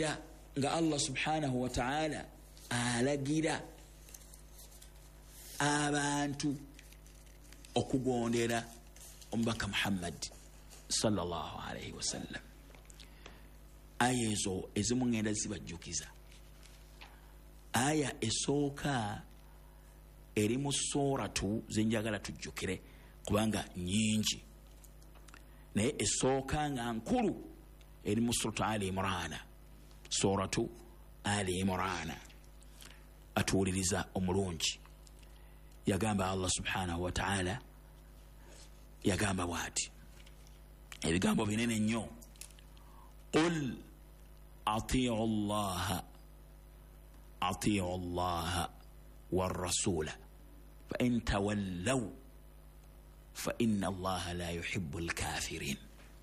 alagira nga Allah subhanahu wa ta'ala alagira abantu okugondera omubaka Muhammad sallallahu alayhi wasallam. Aya ezo ezimu ngenda zibajjukiza. Aya esooka eri mu suratu zenjagala tujjukire kubanga nyingi, naye esooka nga nkulu eri mu suratu Ali Imran. Suratu Ali Imran atuwuliriza omulungi yagamba Allah subhanahu wa ta'ala, yagamba bwati ebigambo binene nnyo, qul ati'u allaha warrasula fa in tawallaw fa inna allaha la yuhibbu alkafirin.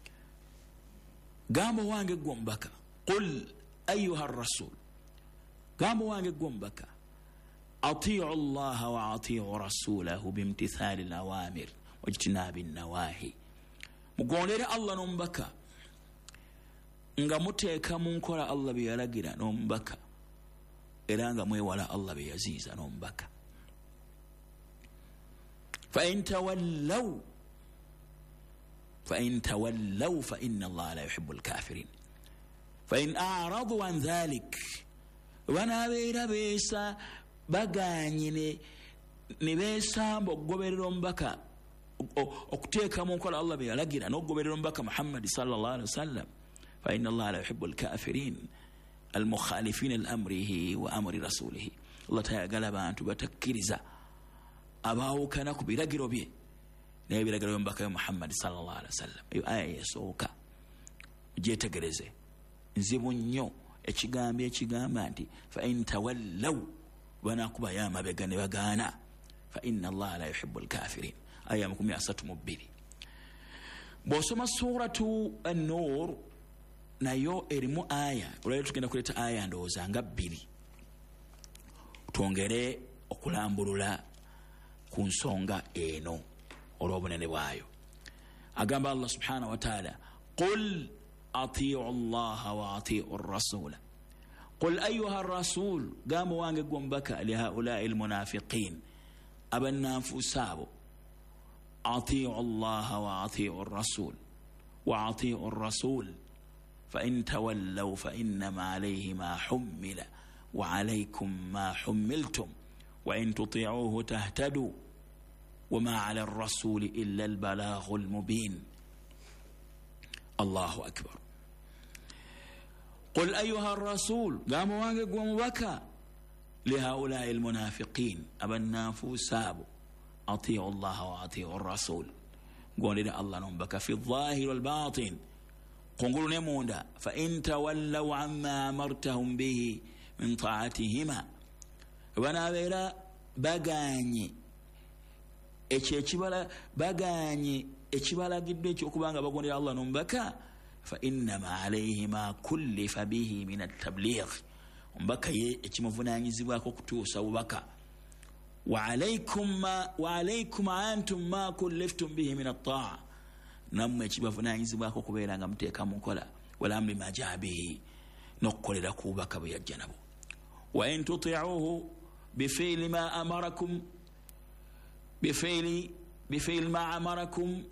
Gamba wange gwombaka, qul ayuha rasul, gamba wange gwombaka, ati'u allaha wa ati'u rasulahu bimtithali alawamir wajtinabi nawahi. Mugondere Allah n'omubaka nga muteeka mu nkola Allah bye yalagira n'omubaka, era nga mwewala Allah bye yaziiza n'omubaka. fa in tawallaw fa inna Allah la yuhibbu alkafirin. fa in a'radu an dhalik, banabeera beesa baganye ne beesamba okugoberera omubaka, okuteeka mu nkola Allah bye yalagira n'okugoberera omubaka Muhammad sallallahu alaihi wasallam, fa inna Allah la yuhibbu alkafirin almukhalifina liamrihi wa amri rasulihi. Allah tayagala abantu batakkiriza abaawukana ku biragiro bye naye biragiro by'omubaka we Muhammad sallallahu alaihi wasallam. Eyo aya yesooka gyetegereze, nzibu nnyo ekigambo ekigamba nti fa in tawallaw, banakuba yamabega ne bagaana, fa inna Allah la yuhibbu alkafirin. Aya 32. Bw'osoma suratu an-Nur nayo erimu aya, olwaleero tugenda kuleeta aya ndowooza nga 2 twongere okulambulula ku nsonga eno olw'obunene bwayo. Agamba Allah subhanahu wa ta'ala, qul ati'u allaha wa ati'u rasula. Qul ayuha rasul, gamba wange gwombaka, li haulai almunafiqin, abananfuusa abo, ati'u allaha wa ati'u rasul wa ati'u rasul fa in tawallaw fa innama alayhi ma hummila wa alaykum ma hummiltum wa in tuti'uhu tahtadu wa ma 'ala ar-rasuli illa al-balaghul mubin. Allahu akbar. Qul ayuha ar-rasul, gamba wange gwomubaka, li haulai almunafiqin, abananfuusa abo, ati'u allaha wa ati'u ar-rasul, gondera Allah n'omubaka fi adh-dhahir wal batin, kungulu ne munda. Fa in tawallaw amma amartahum bihi min ta'atihima, banabeera baganye ekibalagidde ekyokubanga bagondera Allah n'omubaka, fa innama alayhi ma kullifa bihi min at-tabligh, omubaka ye ekimuvunanyizibwako okutuusa bubaka. wa alaykum antum ma kulliftum bihi min at-ta'a, nammwe ekibavunanyizibwako okubeera nga muteeka mu nkola wala amri ma jaa bihi, n'okukolera ku bubaka bwe yajja nabo. wa in tuti'uhu bifili ma amarakum بفعل ما أمركم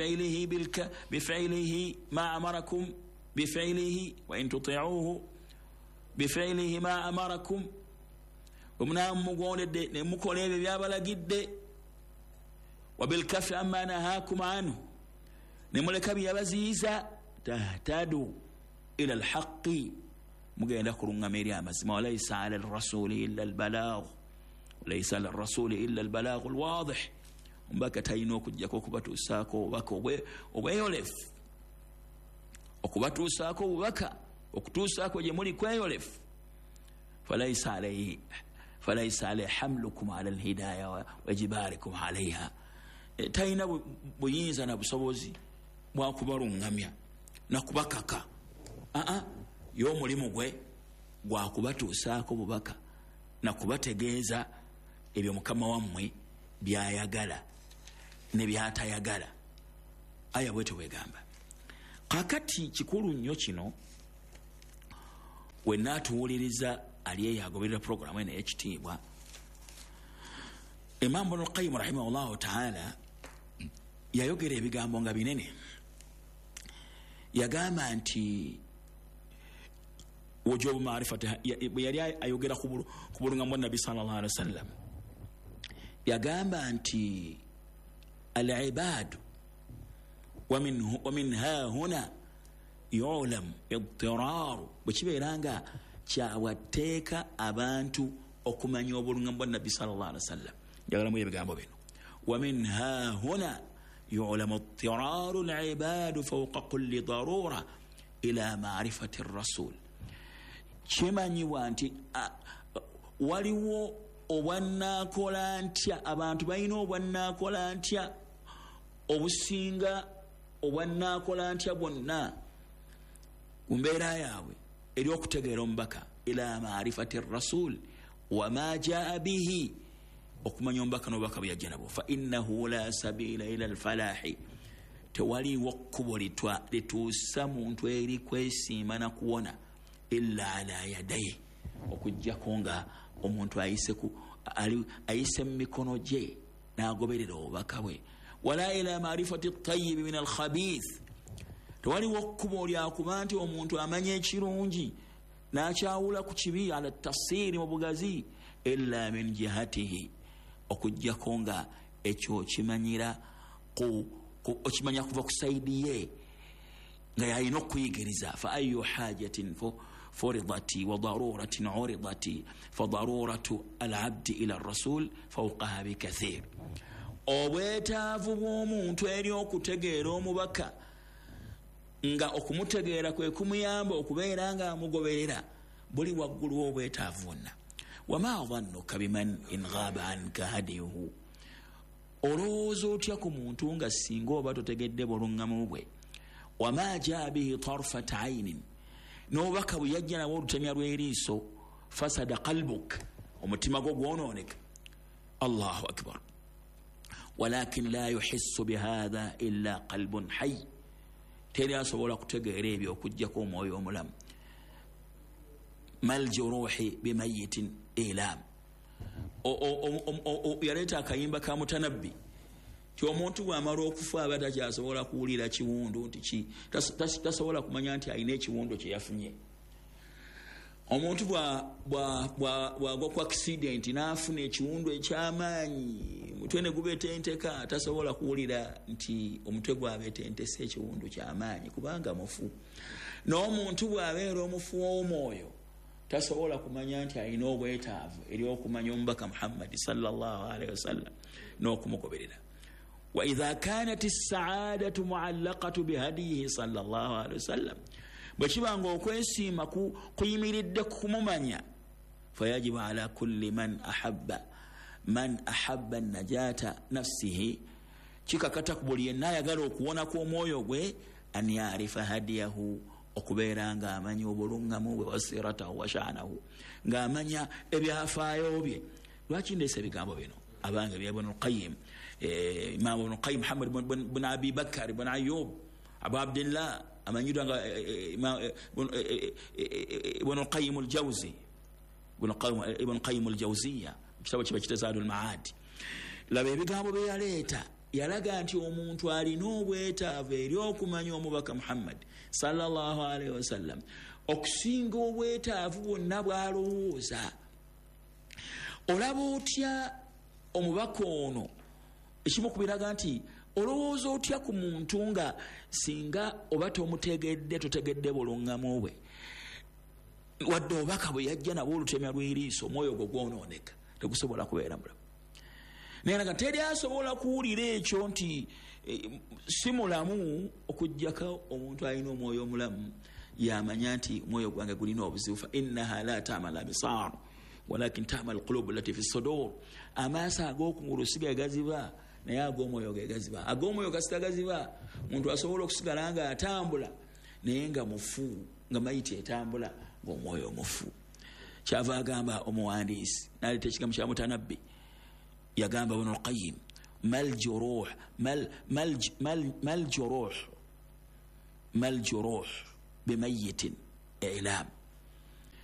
بفعله ما أمركم بفعله وإن تطيعوه بفعله ما أمركم ومنام مقولد نمكولي بيابلا جد وبالكف عما نهاكم عنه نملك بيابزيزا تهتدوا إلى الحق مجينا كرنا مريم اسمه وليس على الرسول إلا البلاغ وليس على الرسول إلا البلاغ الواضح. Mbaka taino kujjako okubatuusaako obubaka obweyolefu, okubatuusaako obubaka okutuusaako gye muli kweyolefu. Falaysa alayhi hamlukum ala alhidaya wa jibarikum alayha, taina buyinza na busobozi bwa kubalungamya na kubakaka. Y'omulimu gwe gwa kubatuusaako obubaka na kubategeeza ebyo Mukama wammwe byayagala ne byatayagala. Aya bwetyo bwegamba. Kakati kikulu nnyo kino wenna atuwuliriza ali eyo agoberera programu eno ekitiibwa Imam Ibn al-Qayyim rahimahullahu ta'ala yayogera ebigambo nga binene. Yagamba nti wujubu ma'rifati, yali ayogera ku bulungambo bwa Nabi sallallahu alaihi wasallam, yagamba nti al-ibadu wa min ha huna yu'lam idtiraru, bwekibeera nga kyawateeka abantu okumanya obulungambo bwa Nabi sallallahu alaihi wasallam. Yagalamu ebigambo bino, wa min ha huna yu'lam idtiraru al-ibadu fawqa kulli darura ila ma'rifati ar-rasul. Kimanyibwa nti waliwo obwannakola ntya, abantu balina obwannakola ntya obusinga obwannakola ntya bwonna ku mbeera yaabwe eri okutegeera omubaka, ila ma'rifati ar-rasul wa ma jaa bihi, okumanya omubaka n'obubaka bwe yajja nabwo. Fa innahu la sabila ila al-falahi, tewaliwo kkubo lituusa muntu eri kwesiima na kuwona illa ala yadayhi, okujjako nga omuntu ayise mu mikono gye n'agoberera obubaka bwe. Wala ila ma'rifati at-tayyib min al-khabith, tewaliwo kkubo lyakuba nti omuntu amanya ekirungi n'akyawula ku kibi, ala tafsiri mu bugazi, illa min jihatihi, okujjako nga ekyo okimanyira okimanya kuva ku saidi ye nga yalina okuyigiriza. Fa ayu hajatin furidati wa daruratin uridati fa daruratu al-abdi ila ar-rasul fawqaha bikathir. Obwetaavu bw'omuntu eri okutegeera omubaka nga okumutegeera kwe kumuyamba okubeera nga amugoberera buli waggulu w'obwetaavu bwonna. Wama dhannuka biman in ghaba anka hadiyuhu, olowooza otya ku muntu nga singa oba totegedde bulungamu bwe. Wama jaa bihi tarfata aynin, n'obubaka bwe yajja nabwo olutemya lw'eriiso. Fasada qalbuk, omutima gwo gwonooneka. Allahu akbar. Walakin la yuhissu bihadha illa qalbun hayy, teri asobola kutegeera ebyo okujjako omwoyo omulamu. Mal juruhi bimayitin ilam, yaleeta akayimba ka Mutanabbi ti omuntu bw'amala okufa aba takyasobola kuwulira kiwundu nti tasobola kumanya nti alina ekiwundu kye yafunye. Omuntu bw'agwa ku accident n'afuna ekiwundu eky'amaanyi, mutwe ne gubetenteka, tasobola kuwulira nti omutwe gwabetentese ekiwundu ky'amaanyi kubanga mufu. N'omuntu bw'abeera omufu w'omwoyo tasobola kumanya nti alina obwetaavu eri okumanya omubaka Muhammad sallallahu alaihi wasallam n'okumugoberera. Wa idha kanat as-sa'adatu mu'allaqatu bihadihi sallallahu alaihi wasallam, bwe kibanga okwesiima kuyimiridde kumumanya, fayajibu ala kulli man ahabba an-najata nafsihi, kikakata ku buli yenna ayagala okuwona kw'omwoyo gwe, an yarifa hadiyahu, okubeera nga amanya obulungamu bwe, wasiratahu wa sha'nahu, ng'amanya ebyafaayo bye. Lwaki ndeese ebigambo bino? Abange bya Ibn al-Qayyim, Imam Ibn al-Qayyim Muhammad ibn Abi Bakr ibn Ayyub Abu Abdillah, amanyidwa nga Ibn al-Qayyim al-Jawzi, Ibn Qayyim al-Jawziyya, kitabo kiba Zadul Ma'ad. Laba ebigambo bye yaleeta, yalaga nti omuntu alina obwetaavu eri okumanya omubaka Muhammad sallallahu alaihi wasallam okusinga obwetaavu bwonna bw'alowooza. Olaba otya omubaka ono? Ekimu kubiraga nti olowooza otya ku muntu nga singa oba totegedde bulungamu bwe, wadde obubaka bwe yajja nabwo olutemya lw'eriiso, omwoyo gwo gwonooneka, tegusobola kubeera mulamu. Naye nga teri asobola kuwulira ekyo nti si mulamu, okujjako omuntu alina omwoyo omulamu yamanya nti omwoyo gwange gulina obuzibu. Fa innaha la ta'mal absar walakin ta'mal qulub allati fi sudur, amaaso ag'okungulu si ge gaziba naye ag'omwoyo ge gaziba. Ag'omwoyo gasita gaziba, muntu asobola okusigala nga atambula naye nga mufu, nga mayiti etambula ng'omwoyo mufu. Kyava agamba omuwandiisi n'aleeta ekigambo kya Mutanabbi, yagamba Ibn al-Qayyim, mal juruh bimayitin ilam,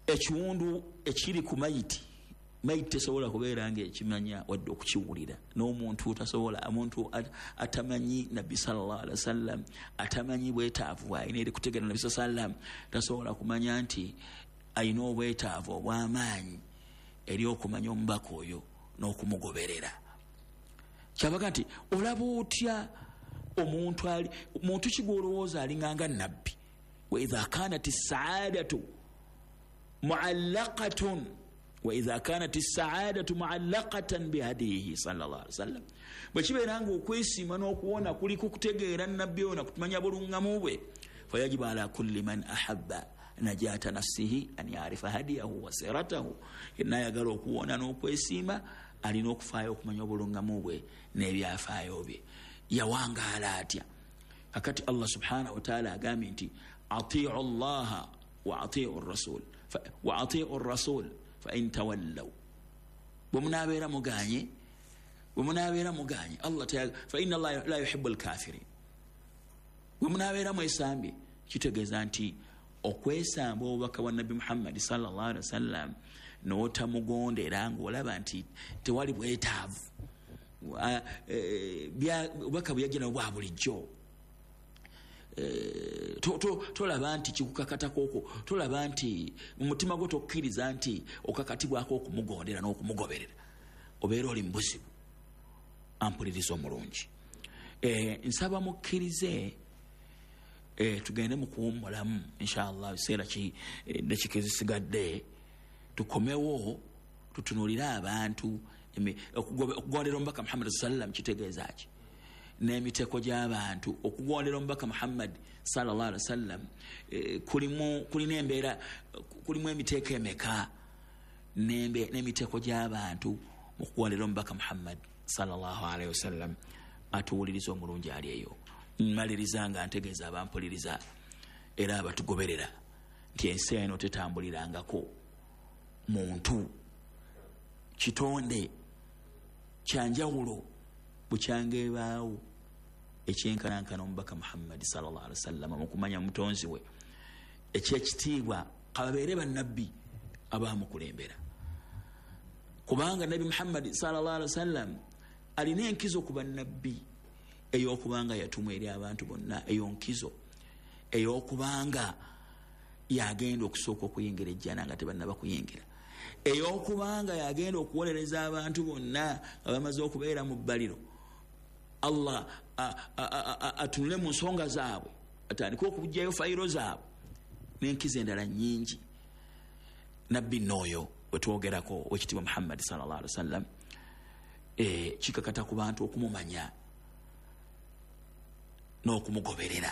ekiwundu ekiri ku mayiti tesobola kubeera ng'ekimanya wadde okukiwulira n'omuntu tasobola, omuntu atamanyi nabbi sallallahu alaihi wasallam, atamanyi bwetaavu bw'alina eri kutegeera nabbi sallallahu alaihi wasallam, tasobola kumanya nti alina obwetaavu obw'amaanyi eri okumanya omubaka oyo n'okumugoberera. Kyabaga nti olaba otya omuntu kigolowooza alinganga nabbi. wa idha kanat as-sa'adatu mu'allaqatun وإذا كانت السعادة معلقة بهديه صلى الله عليه وسلم بكيبرanga okwesiima n'okuwona kuliko kutegeera nnabbi ono kutumanya bulungamu bwe فيجب على كل من أحب نجاة نفسه أن يعرف هديه وسيرته إننا يقال okuwona n'okwesiima alina okufaayo okumanya obulungamu bwe n'ebyafaayo bye. Yawangaala atya akati Allah subhanahu wa ta'ala agambye nti atii'u Allah wa atii'u ar-rasul wa atii'u ar-rasul فإن تولوا ومنابير مغاني الله تعالى فإن الله لا يحب الكافرين ومنابير ميسامبي kitegeeza nti okwesamba obubaka bwa Nabi Muhammad sallallahu alaihi wasallam n'otamugondera ng'olaba nti tewali bwetaavu obubaka buyagenda bwa bulijjo. Tolaba nti kikukakata koko, tolaba nti mu mutima gwo tokkiriza nti okakatibwako okumugondera n'okumugoberera, obeera oli mbuzibu. Ampuliriza omulungi, nsaba mukkirize tugende mu kuwummulamu inshallah biseera dakika ezisigadde tukomewo tutunuulire abantu okugondera omubaka Muhammad sallam kitegeeza ki n'emiteeko gy'abantu. Okugondera omubaka Muhammad sallallahu alaihi wasallam kulina embeera, kulimu emiteeko emeka n'emiteeko gy'abantu mu kugondera omubaka Muhammad sallallahu alaihi wasallam. Atuwuliriza omulungi ali eyo. Mmaliriza nga ntegeeza abampuliriza era abatugoberera nti ensi eno tetambulirangako muntu kitonde kyanjawulo bukyanga ebaawo ekyenkanankana omubaka Muhammad sallallahu alaihi wasallam mu kumanya mutonzi we ekyekitiibwa kababeere bannabbi abaamukulembera, kubanga Nabi Muhammad sallallahu alaihi wasallam alina enkizo ku bannabbi ey'okubanga yatumwa eri abantu bonna, eyo nkizo ey'okubanga yagenda okusooka okuyingira ejjana nga tebannaba kuyingira, ey'okubanga yagenda okuwolereza abantu bonna nga bamaze okubeera mu bbaliro, Allah atunule mu nsonga zaabwe, atandike okujjayo fayiro zaabwe n'enkizo endala nnyingi. Nabbi n'oyo wetwogerako wekitiibwa Muhammad sallallahu alaihi wasallam kikakata ku bantu okumumanya n'okumugoberera,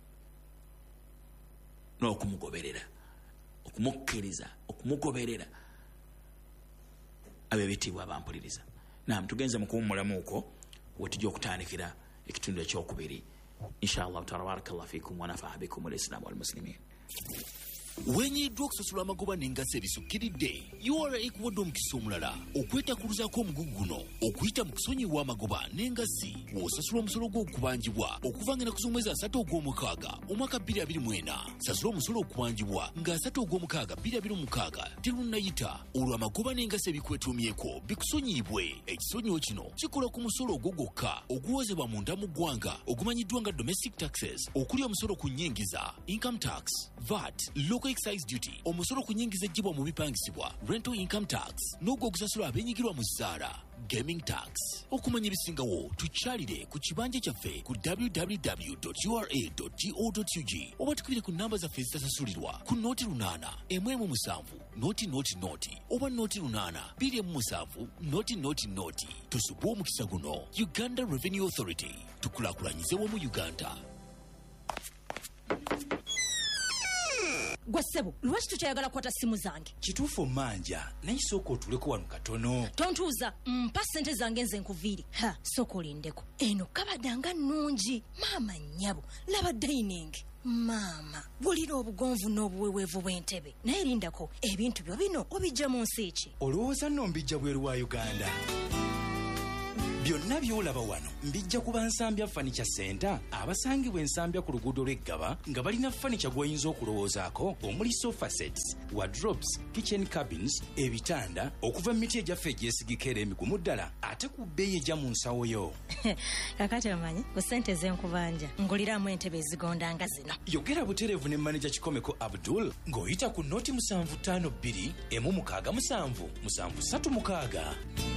okumukkiriza, okumugoberera ab'ebitiibwa abampuliriza. Tugenze mu kuwummulamu okwo wetujja okutandikira ekitundu ekyokubiri inshallah. Tabarakallahu fikum wa nafa'a bikum al-islam wal muslimin. Wenyiddwa okusasula amagoba n'engazi ebisukkiridde URA ekuwadde omukisa omulala okwetakuluzaako omugugu guno okuyita mu kusonyiyibwa amagoba n'engazi bw'osasula omusolo gw'okubangibwa okuva nga ennaku z'omwezi 3 ogw'omukaaga omwaka 2024. Sasula omusolo okubanjibwa nga 3 ogw'omukaaga 2026 terunnayita olwo amagoba n'engazi ebikwetuumyeko bikusonyiyibwe. Ekisonyiwo kino kikola ku musolo ogwo gwokka oguwozebwa munda mu ggwanga ogumanyiddwa nga domestic taxes, okuli omusolo ku nnyingiza income tax, VAT, local excise duty, omusolo ku nnyingiza ejjibwa mu bipangisibwa rental income tax, n'ogwo ogusasula abenyigirwa mu zzaala gaming tax. Okumanya ebisingawo tukyalire ku kibanja kyaffe ku www.ura.go.ug oba tukubire ku namba zaffe ezitasasulirwa ku nooti 8 117 nooti oba nooti 8 2 nooti. Tusubwe omukisa guno. Uganda Revenue Authority, tukulaakulanyize wamu Uganda. Gwasebo, lwaki tukyayagala kwata simu zange? Kituufu manja, naye sooka otuleko wano katono. Tontuuza, mpa ssente zange nze nkuviire. Sooka olindeko. Eno kabadanga nnungi. Maama nnyabo, laba dining. Maama, bulira obugonvu n'obuweweevu bw'entebe. Naye lindako, ebintu byo bino obijja mu nsi ki? Olowooza nno mbijja bweru wa Uganda? byonna by'olaba wano mbijja kuba Nsambya Furniture Center abasangibwa Ensambya ku luguudo lw'Eggaba nga balina furniture gw'oyinza okulowoozaako omuli sofa sets, wardrobes, kitchen cabins, ebitanda okuva mu miti egyaffe egyesigika era emigumu ddala ate ku bbeeyi ejja mu nsawo yo. Kakati omanyi ku ssente z'enkubanja nguliramu entebe ezigonda nga zino. Yogera butereevu ne manager Kikomeko Abdul ng'oyita ku noti 752 167 736.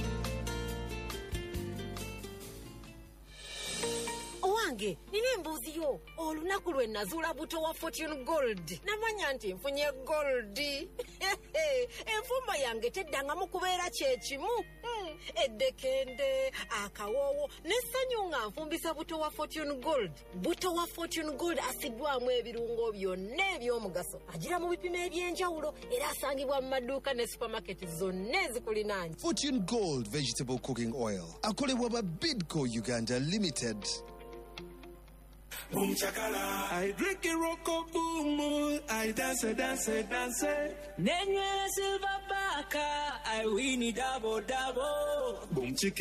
Owange, nina embuuzi yo. Olunaku lwe nazuula buto wa Fortune Gold. Namanya nti nfunye gold. Enfumba yange teddangamu kubeera kyekimu. Eddekende, akawoowo, n'essanyu nga nfumbisa buto wa Fortune Gold. Buto wa Fortune Gold asiddwamu ebirungo byonna eby'omugaso. Agira mu bipimo eby'enjawulo era asangibwa mu maduuka ne supermarket zonna ezikulinaanye. Fortune Gold Vegetable Cooking Oil. Akolebwa ba Bidco Uganda Limited. Boom chakala, I drink a roco boom, I dance. Nenye silver baka, I win it double. Boom chicken.